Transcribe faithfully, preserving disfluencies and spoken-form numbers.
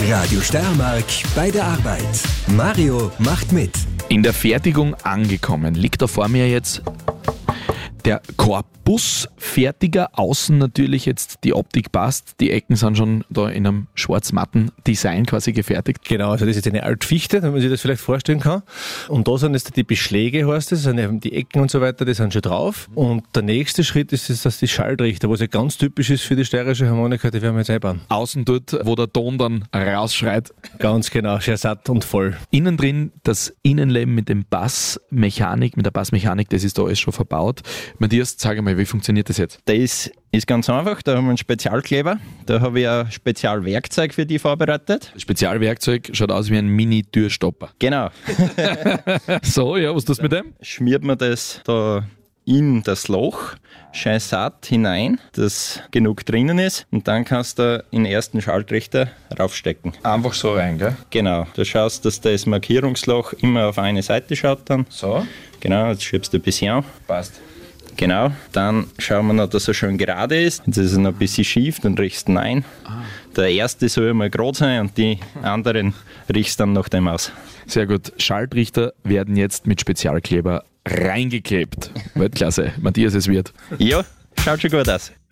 Radio Steiermark bei der Arbeit. Mario macht mit. In der Fertigung angekommen. Liegt da vor mir jetzt der Korpusfertiger. Außen natürlich jetzt die Optik passt. Die Ecken sind schon da in einem schwarz-matten Design quasi gefertigt. Genau, also das ist eine Altfichte, wenn man sich das vielleicht vorstellen kann. Und da sind jetzt die Beschläge, heißt das, sind die Ecken und so weiter, die sind schon drauf. Und der nächste Schritt ist, ist dass die Schalltrichter, was ja ganz typisch ist für die steirische Harmonika, die werden wir jetzt einbauen. Außen dort, wo der Ton dann rausschreit. Ganz genau, sehr satt und voll. Innen drin das Innenleben mit dem Bassmechanik, mit der Bassmechanik, das ist da alles schon verbaut. Matthias, sag mal, wie funktioniert das jetzt? Das ist ganz einfach, da haben wir einen Spezialkleber, da habe ich ein Spezialwerkzeug für die vorbereitet. Das Spezialwerkzeug schaut aus wie ein Mini-Türstopper. Genau. So, ja, was tust du mit dem? Schmiert man das da in das Loch, schön satt hinein, dass genug drinnen ist, und dann kannst du in den ersten Schalltrichter raufstecken. Einfach so rein, gell? Genau, du schaust, dass das Markierungsloch immer auf eine Seite schaut dann. So. Genau, jetzt schiebst du ein bisschen auf. Passt. Genau, dann schauen wir noch, dass er schön gerade ist. Jetzt ist er noch ein bisschen schief, dann riechst du ihn ein. Ah. Der erste soll mal gerade sein und die anderen riechst dann nach dem aus. Sehr gut. Schalltrichter werden jetzt mit Spezialkleber reingeklebt. Weltklasse. Matthias, es wird. Ja, schaut schon gut aus.